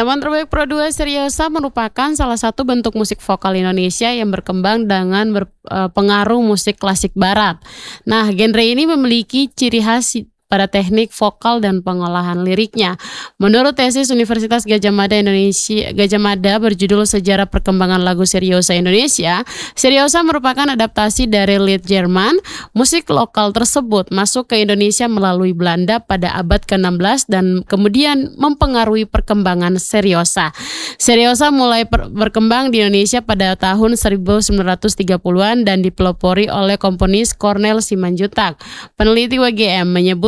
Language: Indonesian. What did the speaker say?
Teman terbaik Pro 2 Seriosa merupakan salah satu bentuk musik vokal Indonesia yang berkembang dengan pengaruh musik klasik barat. Nah, genre ini memiliki ciri khas pada teknik vokal dan pengolahan liriknya. Menurut tesis Universitas Gajah Mada berjudul Sejarah Perkembangan Lagu Seriosa Indonesia, Seriosa merupakan adaptasi dari lied Jerman. Musik lokal tersebut masuk ke Indonesia melalui Belanda pada abad ke-16 dan kemudian mempengaruhi perkembangan Seriosa. Seriosa mulai berkembang di Indonesia pada tahun 1930-an dan dipelopori oleh komponis Cornel Simanjuntak. Peneliti WGM menyebut